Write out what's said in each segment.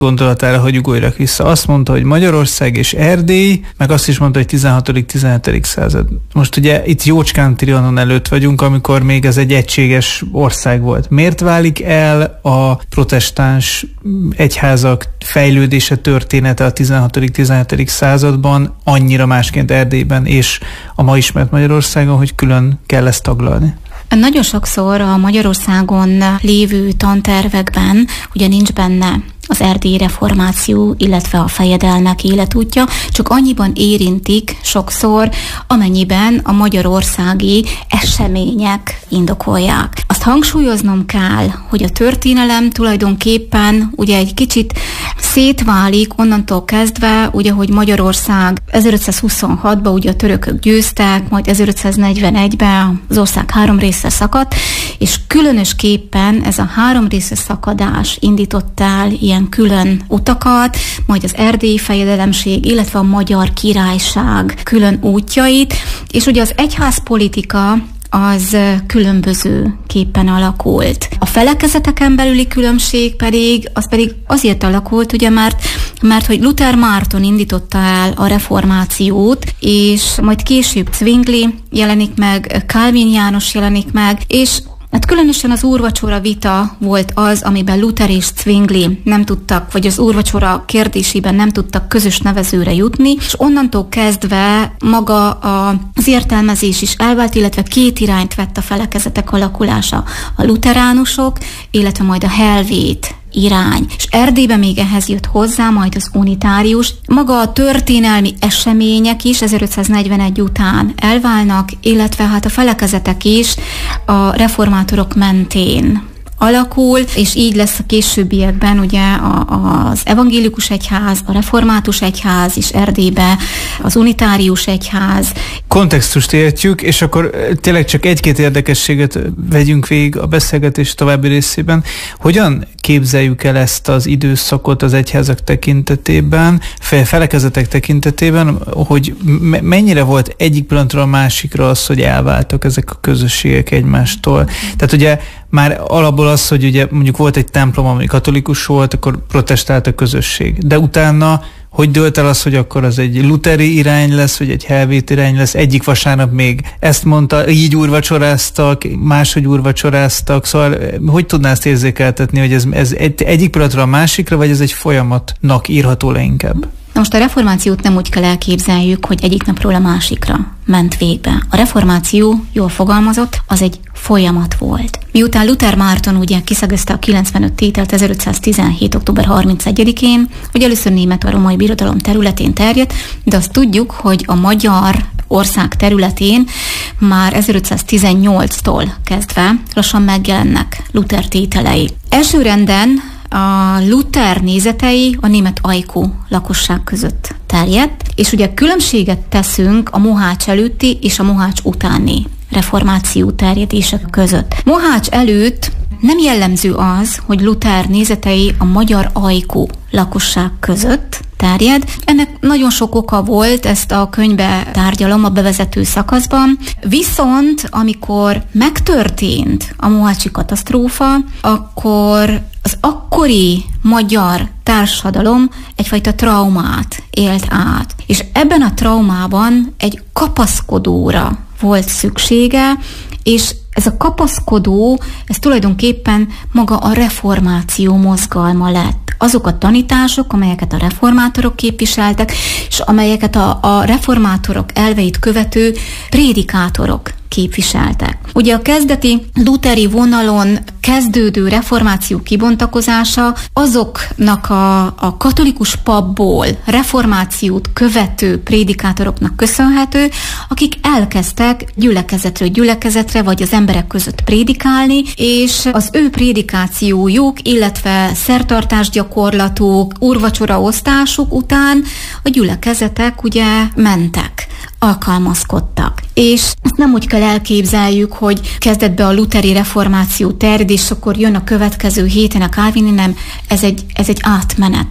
gondolatára, hogy ugorjak vissza. Azt mondta, hogy Magyarország és Erdély, meg azt is mondta, hogy 16.-17. század. Most ugye itt jócskán Trianon előtt vagyunk, amikor még ez egy egységes ország volt. Miért válik el a protestáns egyházak fejlődése, története a 16.-17. században annyira másként Erdélyben és a ma ismert Magyarországon, hogy külön kell ezt taglalni? Nagyon sokszor a Magyarországon lévő tantervekben ugye nincs benne az erdélyi reformáció, illetve a fejedelmek életútja, csak annyiban érintik sokszor, amennyiben a magyarországi események indokolják. Azt hangsúlyoznom kell, hogy a történelem tulajdonképpen ugye egy kicsit szétválik onnantól kezdve, ugye, hogy Magyarország 1526-ban ugye a törökök győztek, majd 1541-ben az ország 3 részre szakadt, és különösképpen ez a 3 részre szakadás indított el ilyen külön utakat, majd az erdélyi fejedelemség, illetve a magyar királyság külön útjait, és ugye az egyházpolitika az különbözőképpen alakult. A felekezeteken belüli különbség pedig azért alakult, ugye, mert hogy Luther Márton indította el a reformációt, és majd később Zwingli jelenik meg, Calvin János jelenik meg, és hát különösen az úrvacsora vita volt az, amiben Luther és Zwingli nem tudtak, vagy az úrvacsora kérdésében nem tudtak közös nevezőre jutni, és onnantól kezdve maga az értelmezés is elvált, illetve 2 irányt vett a felekezetek alakulása. A luteránusok, illetve majd a helvét irány. És Erdélyben még ehhez jött hozzá majd az unitárius. Maga a történelmi események is 1541 után elválnak, illetve hát a felekezetek is a reformátorok mentén alakul, és így lesz a későbbiekben ugye az evangélikus egyház, a református egyház is Erdélybe, az unitárius egyház. Kontextust értjük, és akkor tényleg csak 1-2 érdekességet vegyünk végig a beszélgetés további részében. Hogyan képzeljük el ezt az időszakot az egyházak tekintetében, felekezetek tekintetében, hogy mennyire volt egyik pillanatról a másikra az, hogy elváltak ezek a közösségek egymástól? Tehát ugye már alapból az, hogy ugye mondjuk volt egy templom, ami katolikus volt, akkor protestált a közösség. De utána hogy dőlt el az, hogy akkor az egy luteri irány lesz, vagy egy helvét irány lesz? Egyik vasárnap még ezt mondta, így úrvacsoráztak, máshogy úrvacsoráztak, szóval hogy tudná ezt érzékeltetni, hogy ez egyik pillanatra a másikra, vagy ez egy folyamatnak írható le inkább? Na most a reformációt nem úgy kell elképzeljük, hogy egyik napról a másikra ment végbe. A reformáció, jól fogalmazott, az egy folyamat volt. Miután Luther Márton ugye kiszögezte a 95 tételt 1517. október 31-én, hogy először német a római birodalom területén terjedt, de azt tudjuk, hogy a magyar ország területén már 1518-tól kezdve lassan megjelennek Luther tételei. Elsőrenden a Luther nézetei a német ajkú lakosság között terjedt, és ugye különbséget teszünk a Mohács előtti és a Mohács utáni reformáció terjedések között. Mohács előtt nem jellemző az, hogy Luther nézetei a magyar ajkú lakosság között terjed. Ennek nagyon sok oka volt, ezt a könyvbe tárgyalom a bevezető szakaszban. Viszont amikor megtörtént a mohácsi katasztrófa, akkor az akkori magyar társadalom egyfajta traumát élt át. És ebben a traumában egy kapaszkodóra volt szüksége, és ez a kapaszkodó, ez tulajdonképpen maga a reformáció mozgalma lett. Azok a tanítások, amelyeket a reformátorok képviseltek, és amelyeket a reformátorok elveit követő prédikátorok képviseltek. Ugye a kezdeti luteri vonalon kezdődő reformáció kibontakozása azoknak a katolikus papból reformációt követő prédikátoroknak köszönhető, akik elkezdtek gyülekezetről gyülekezetre, vagy az emberek között prédikálni, és az ő prédikációjuk, illetve szertartásgyakorlatuk, úrvacsora osztásuk után a gyülekezetek ugye mentek, alkalmazkodtak. És ezt nem úgy kell elképzeljük, hogy kezdett be a luteri reformáció terjed, és akkor jön a következő héten a Calvini, nem, ez egy átmeneti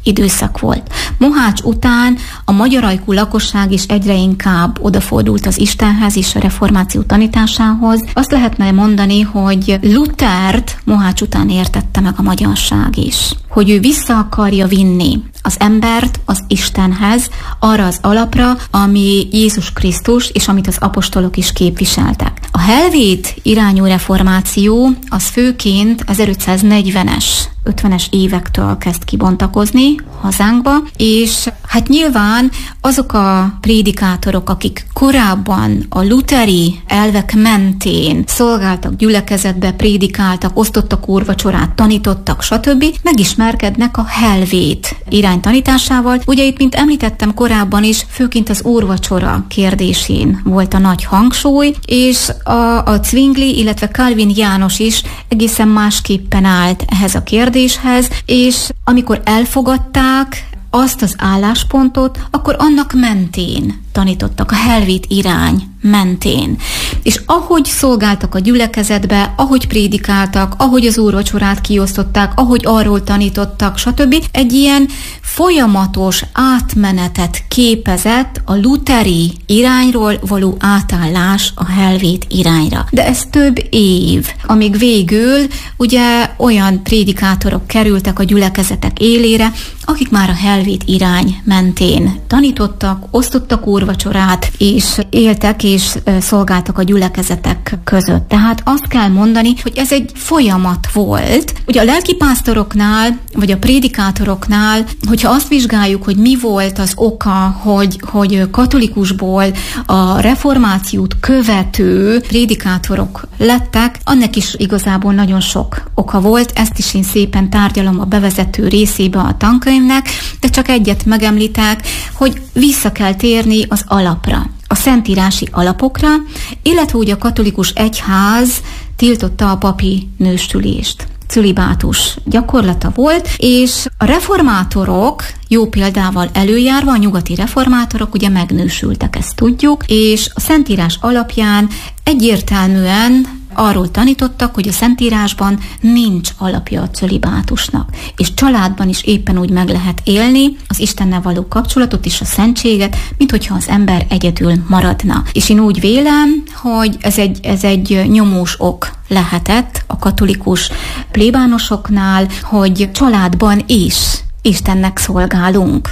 időszak volt. Mohács után a magyar ajkú lakosság is egyre inkább odafordult az Istenhez és a reformáció tanításához. Azt lehetne mondani, hogy Luthert Mohács után értette meg a magyarság is, hogy ő vissza akarja vinni az embert az Istenhez, arra az alapra, ami Jézus Krisztus, és amit az apostolok is képviseltek. A helvét irányú reformáció az főként 1540-es, 50-es évektől kezd kibontakozni hazánkba, és hát nyilván azok a prédikátorok, akik korábban a lutheri elvek mentén szolgáltak gyülekezetbe, prédikáltak, osztottak úrvacsorát, tanítottak, stb., megismerkednek a helvét irány tanításával. Ugye itt, mint említettem korábban is, főként az úrvacsora kérdésén volt a nagy hangsúly, és a Zwingli, illetve Calvin János is egészen másképpen állt ehhez a kérdéshez, és amikor elfogadták azt az álláspontot, akkor annak mentén tanítottak, a helvét irány mentén. És ahogy szolgáltak a gyülekezetbe, ahogy prédikáltak, ahogy az úrvacsorát kiosztották, ahogy arról tanítottak, stb. Egy ilyen folyamatos átmenetet képezett a lutheri irányról való átállás a helvét irányra. De ez több év, amíg végül ugye olyan prédikátorok kerültek a gyülekezetek élére, akik már a helvét irány mentén tanítottak, osztottak úrvacsorát, és éltek és szolgáltak a gyülekezetek között. Tehát azt kell mondani, hogy ez egy folyamat volt. Ugye a lelkipásztoroknál, vagy a prédikátoroknál, hogyha azt vizsgáljuk, hogy mi volt az oka, hogy katolikusból a reformációt követő prédikátorok lettek, annak is igazából nagyon sok oka volt. Ezt is én szépen tárgyalom a bevezető részébe a tankönyvnek, de csak egyet megemlítek, hogy vissza kell térni az alapra, a szentírási alapokra, illetve ugye a katolikus egyház tiltotta a papi nőstülést. Cölibátus gyakorlata volt, és a reformátorok jó példával előjárva, a nyugati reformátorok ugye megnősültek, ezt tudjuk, és a szentírás alapján egyértelműen arról tanítottak, hogy a Szentírásban nincs alapja a cölibátusnak, és családban is éppen úgy meg lehet élni az Istennel való kapcsolatot és a szentséget, mint hogyha az ember egyedül maradna. És én úgy vélem, hogy ez egy nyomós ok lehetett a katolikus plébánosoknál, hogy családban is Istennek szolgálunk.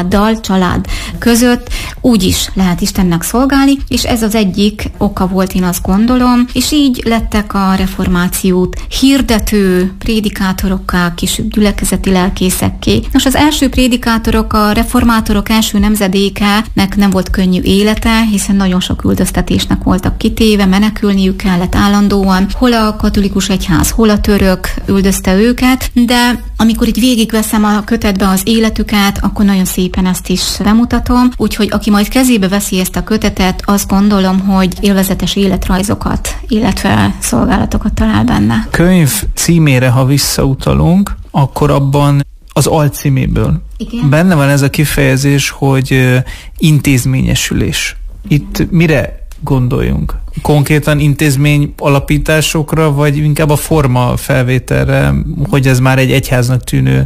Család között úgy is lehet Istennek szolgálni, és ez az egyik oka volt, én azt gondolom, és így lettek a reformációt hirdető prédikátorokká, később gyülekezeti lelkészekké. Nos, az első prédikátorok, a reformátorok első nemzedékenek nem volt könnyű élete, hiszen nagyon sok üldöztetésnek voltak kitéve, menekülniük kellett állandóan, hol a katolikus egyház, hol a török üldözte őket, de amikor így végigveszem a kötetbe az életüket, akkor nagyon szépen ezt is bemutatom, úgyhogy aki majd kezébe veszi ezt a kötetet, azt gondolom, hogy élvezetes életrajzokat, illetve szolgálatokat talál benne. Könyv címére, ha visszautalunk, akkor abban az alcíméből benne van ez a kifejezés, hogy intézményesülés. Itt mire gondoljunk? Konkrétan intézmény alapításokra, vagy inkább a forma felvételre, hogy ez már egy egyháznak tűnő?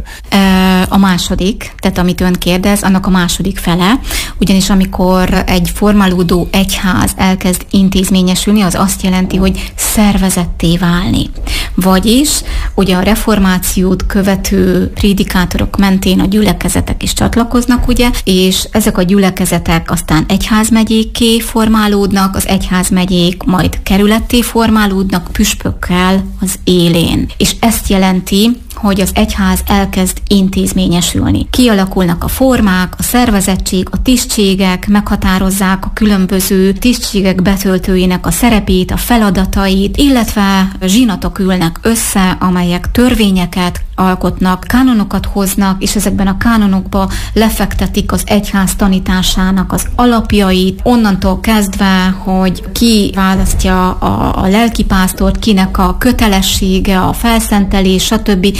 A második, tehát amit ön kérdez, annak a második fele, ugyanis amikor egy formálódó egyház elkezd intézményesülni, az azt jelenti, hogy szervezetté válni. Vagyis ugye a reformációt követő prédikátorok mentén a gyülekezetek is csatlakoznak, ugye, és ezek a gyülekezetek aztán egyházmegyékké formálódnak, az egyházmegyék majd kerületté formálódnak püspökkel az élén. És ezt jelenti, hogy az egyház elkezd intézményesülni. Kialakulnak a formák, a szervezettség, a tisztségek, meghatározzák a különböző tisztségek betöltőinek a szerepét, a feladatait, illetve zsinatok ülnek össze, amelyek törvényeket alkotnak, kánonokat hoznak, és ezekben a kánonokba lefektetik az egyház tanításának az alapjait, onnantól kezdve, hogy ki választja a lelkipásztort, kinek a kötelessége, a felszentelés, stb.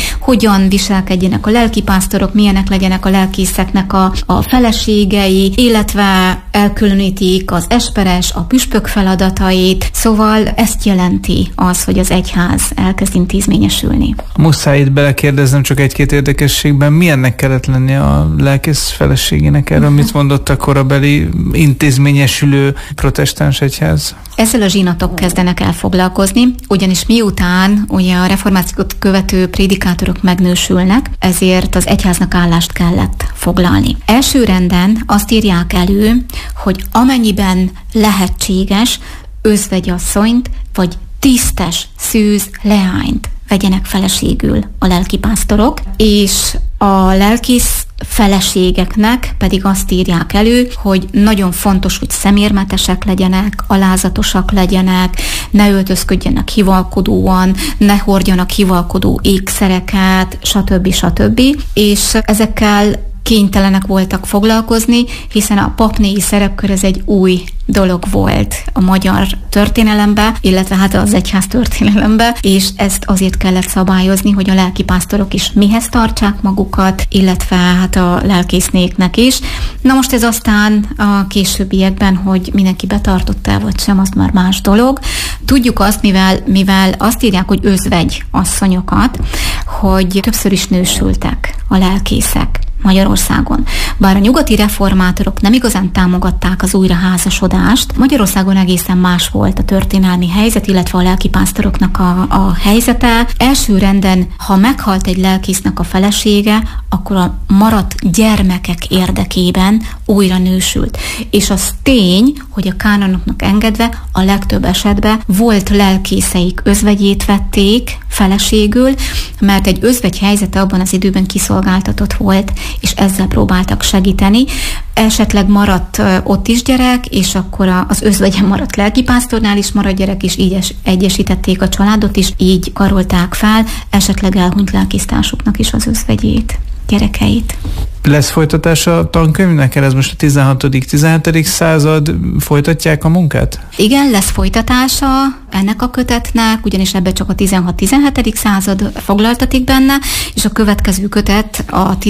hogyan viselkedjenek a lelkipásztorok, milyenek legyenek a lelkészeknek a feleségei, illetve elkülönítik az esperes, a püspök feladatait, szóval ezt jelenti az, hogy az egyház elkezd intézményesülni. Muszáj itt belekérdeznem csak egy-két érdekességben, milyennek kellett lenni a lelkész feleségének? Erről mit mondott a korabeli intézményesülő protestáns egyház? Ezzel a zsinatok kezdenek el foglalkozni, ugyanis miután ugye a reformációt követő prédikátorok megnősülnek, ezért az egyháznak állást kellett foglalni. Első renden azt írják elő, hogy amennyiben lehetséges, özvegyasszonyt vagy tisztes szűz leányt vegyenek feleségül a lelkipásztorok, és a lelkész feleségeknek pedig azt írják elő, hogy nagyon fontos, hogy szemérmetesek legyenek, alázatosak legyenek, ne öltözködjenek hivalkodóan, ne hordjanak hivalkodó ékszereket, stb. És ezekkel kénytelenek voltak foglalkozni, hiszen a papnéi szerepkör ez egy új dolog volt a magyar történelembe, illetve hát az egyház történelembe, és ezt azért kellett szabályozni, hogy a lelkipásztorok is mihez tartsák magukat, illetve hát a lelkésznéknek is. Na most ez aztán a későbbiekben, hogy mindenki betartotta vagy sem, az már más dolog. Tudjuk azt, mivel azt írják, hogy özvegy asszonyokat, hogy többször is nősültek a lelkészek Magyarországon. Bár a nyugati reformátorok nem igazán támogatták az újraházasodást, Magyarországon egészen más volt a történelmi helyzet, illetve a lelkipásztoroknak a helyzete. Első renden, ha meghalt egy lelkésznek a felesége, akkor a maradt gyermekek érdekében újra nősült. És az tény, hogy a kánonoknak engedve a legtöbb esetben volt lelkészeik özvegyét vették feleségül, mert egy özvegy helyzete abban az időben kiszolgáltatott volt, és ezzel próbáltak segíteni. Esetleg maradt ott is gyerek, és akkor az özvegyen maradt lelkipásztornál is maradt gyerek, és így egyesítették a családot, és így karolták fel esetleg elhunyt lelkisztársuknak is az özvegyét, gyerekeit. Lesz folytatása a tankönyvnek? Ez most a 16.-17. század, folytatják a munkát? Igen, lesz folytatása ennek a kötetnek, ugyanis ebbe csak a 16-17. század foglaltatik benne, és a következő kötet a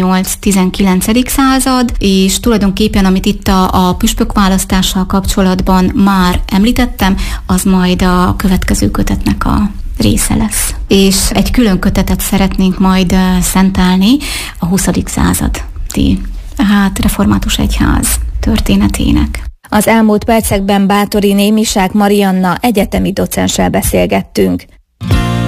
18-19. század, és tulajdonképpen, amit itt a püspök választással kapcsolatban már említettem, az majd a következő kötetnek a része lesz. És egy külön kötetet szeretnénk majd szentelni a 20. századi református egyház történetének. Az elmúlt percekben Báthori Némisák Marianna egyetemi docenssel beszélgettünk.